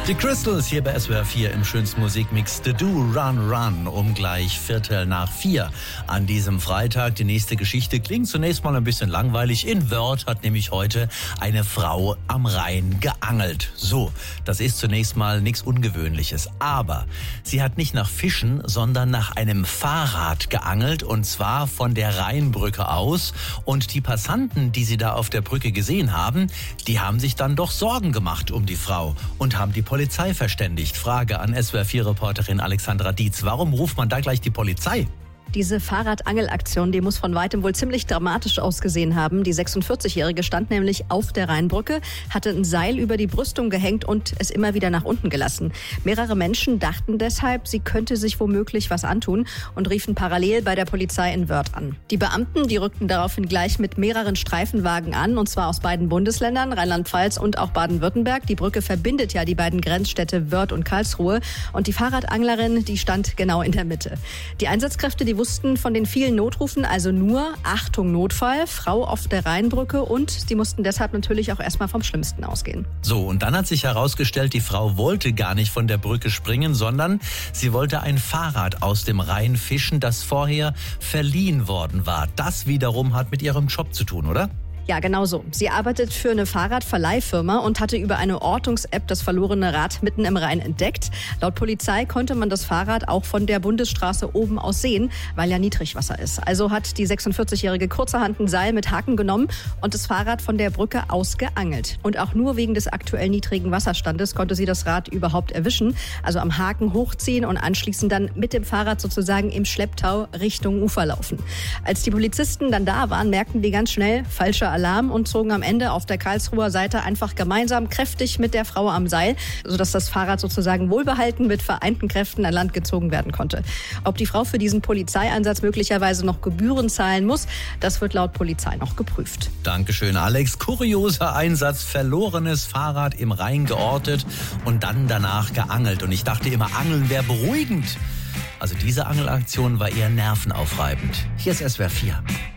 Die Crystals hier bei SWR 4 im schönsten Musikmix The Do Run Run um gleich 4:45 an diesem Freitag. Die nächste Geschichte klingt zunächst mal ein bisschen langweilig. In Wörth hat nämlich heute eine Frau am Rhein geangelt. So, das ist zunächst mal nichts Ungewöhnliches. Aber sie hat nicht nach Fischen, sondern nach einem Fahrrad geangelt, und zwar von der Rheinbrücke aus. Und die Passanten, die sie da auf der Brücke gesehen haben, die haben sich dann doch Sorgen gemacht um die Frau und haben die Polizei verständigt. Frage an SWR4-Reporterin Alexandra Dietz. Warum ruft man da gleich die Polizei? Diese Fahrradangelaktion, die muss von weitem wohl ziemlich dramatisch ausgesehen haben. Die 46-Jährige stand nämlich auf der Rheinbrücke, hatte ein Seil über die Brüstung gehängt und es immer wieder nach unten gelassen. Mehrere Menschen dachten deshalb, sie könnte sich womöglich was antun und riefen parallel bei der Polizei in Wörth an. Die Beamten, die rückten daraufhin gleich mit mehreren Streifenwagen an, und zwar aus beiden Bundesländern, Rheinland-Pfalz und auch Baden-Württemberg. Die Brücke verbindet ja die beiden Grenzstädte Wörth und Karlsruhe, und die Fahrradanglerin, die stand genau in der Mitte. Die Einsatzkräfte, die wussten von den vielen Notrufen also nur: Achtung, Notfall, Frau auf der Rheinbrücke, und sie mussten deshalb natürlich auch erstmal vom Schlimmsten ausgehen. So, und dann hat sich herausgestellt, die Frau wollte gar nicht von der Brücke springen, sondern sie wollte ein Fahrrad aus dem Rhein fischen, das vorher verliehen worden war. Das wiederum hat mit ihrem Job zu tun, oder? Ja, genau so. Sie arbeitet für eine Fahrradverleihfirma und hatte über eine Ortungs-App das verlorene Rad mitten im Rhein entdeckt. Laut Polizei konnte man das Fahrrad auch von der Bundesstraße oben aus sehen, weil ja Niedrigwasser ist. Also hat die 46-Jährige kurzerhand ein Seil mit Haken genommen und das Fahrrad von der Brücke aus geangelt. Und auch nur wegen des aktuell niedrigen Wasserstandes konnte sie das Rad überhaupt erwischen. Also am Haken hochziehen und anschließend dann mit dem Fahrrad sozusagen im Schlepptau Richtung Ufer laufen. Als die Polizisten dann da waren, merkten die ganz schnell: falscher Alarm, und zogen am Ende auf der Karlsruher Seite einfach gemeinsam kräftig mit der Frau am Seil, sodass das Fahrrad sozusagen wohlbehalten mit vereinten Kräften an Land gezogen werden konnte. Ob die Frau für diesen Polizeieinsatz möglicherweise noch Gebühren zahlen muss, das wird laut Polizei noch geprüft. Dankeschön, Alex. Kurioser Einsatz, verlorenes Fahrrad im Rhein geortet und dann danach geangelt. Und ich dachte immer, Angeln wäre beruhigend. Also diese Angelaktion war eher nervenaufreibend. Hier ist SWR 4.